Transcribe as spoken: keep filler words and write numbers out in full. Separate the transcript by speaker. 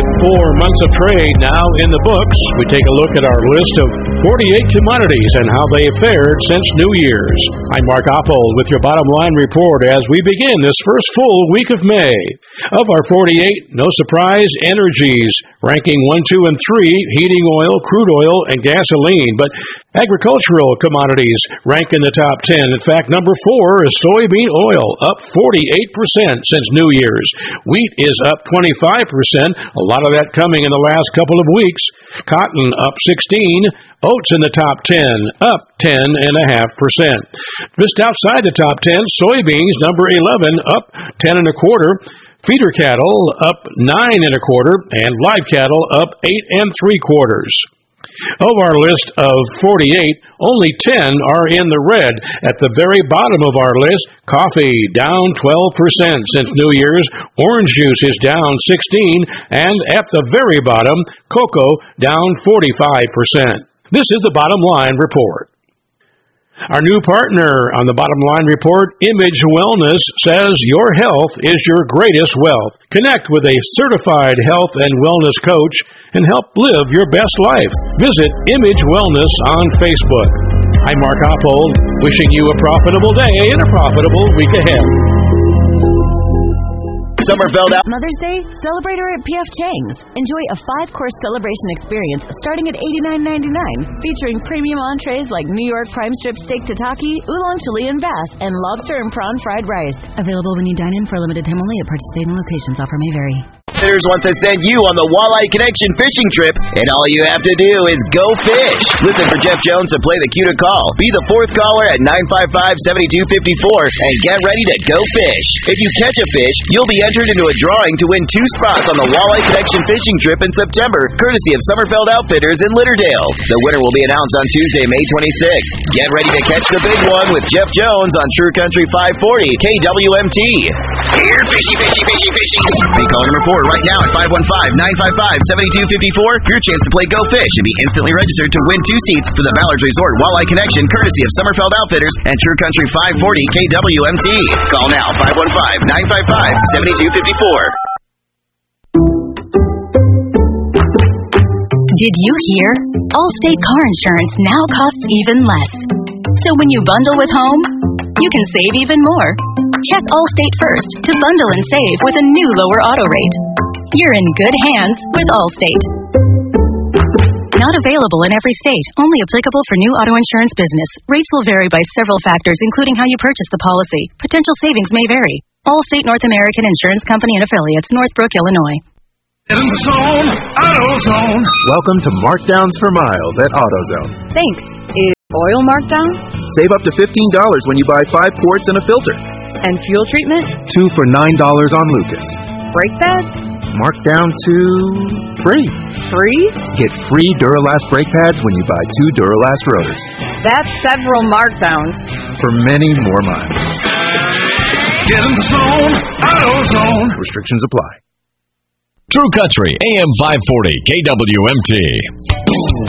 Speaker 1: Four months of trade now in the books. We take a look at our list of forty-eight commodities and how they fared since New Year's. I'm Mark Oppold with your bottom line report as we begin this first full week of May. Of our forty-eight, no surprise, energies ranking one, two, and three, heating oil, crude oil, and gasoline. But agricultural commodities rank in the top ten. In fact, number four is soybean oil, up forty-eight percent since New Year's. Wheat is up twenty-five percent, a lot of that coming in the last couple of weeks. Cotton up sixteen, oats in the top ten, up ten point five percent. Just outside the top ten, soybeans, number eleven, up ten and a quarter. Feeder cattle up nine and a quarter, and live cattle up eight and three quarters. Of our list of forty-eight, only ten are in the red. At the very bottom of our list, coffee down twelve percent since New Year's, orange juice is down sixteen, and at the very bottom, cocoa down forty-five percent. This is the Bottom Line Report. Our new partner on the Bottom Line Report, Image Wellness, says your health is your greatest wealth. Connect with a certified health and wellness coach and help live your best life. Visit Image Wellness on Facebook. I'm Mark Oppold, wishing you a profitable day and a profitable week ahead.
Speaker 2: Summerfeld out.
Speaker 3: Mother's Day, celebrate her at P F Chang's. Enjoy a five-course celebration experience starting at eighty-nine ninety-nine, featuring premium entrees like New York prime strip steak tataki, oolong chili and bass, and lobster and prawn fried rice. Available when you dine in for a limited time only at participating locations. Offer may vary.
Speaker 2: Fitters want to send you on the Walleye Connection fishing trip, and all you have to do is go fish. Listen for Jeff Jones to play the cue to call. Be the fourth caller at nine five five, seven two five four and get ready to go fish. If you catch a fish, you'll be entered into a drawing to win two spots on the Walleye Connection fishing trip in September, courtesy of Summerfeld Outfitters in Litterdale. The winner will be announced on Tuesday, May twenty-sixth. Get ready to catch the big one with Jeff Jones on True Country five forty K W M T. Here, fishy, fishy, fishy, fishy. Be calling and report right now at five one five, nine five five, seven two five four for your chance to play Go Fish and be instantly registered to win two seats for the Ballards Resort Walleye Connection, courtesy of Summerfeld Outfitters and True Country five forty K W M T. Call now, five one five, nine five five, seven two five four.
Speaker 4: Did you hear? Allstate car insurance now costs even less. So when you bundle with home, you can save even more. Check Allstate first to bundle and save with a new lower auto rate. You're in good hands with Allstate. Not available in every state. Only applicable for new auto insurance business. Rates will vary by several factors, including how you purchase the policy. Potential savings may vary. Allstate North American Insurance Company and Affiliates, Northbrook, Illinois.
Speaker 5: In the zone, AutoZone.
Speaker 6: Welcome to Markdowns for Miles at AutoZone.
Speaker 7: Thanks. Is oil marked down?
Speaker 6: Save up to fifteen dollars when you buy five quarts and a filter.
Speaker 7: And fuel treatment?
Speaker 6: Two for nine dollars on Lucas.
Speaker 7: Brake pads?
Speaker 6: Marked down to free.
Speaker 7: Free?
Speaker 6: Get free Duralast brake pads when you buy two Duralast rotors.
Speaker 7: That's several markdowns.
Speaker 6: For many more miles.
Speaker 5: Get in the zone, AutoZone.
Speaker 6: Restrictions apply.
Speaker 8: True Country, A M five forty, K W M T.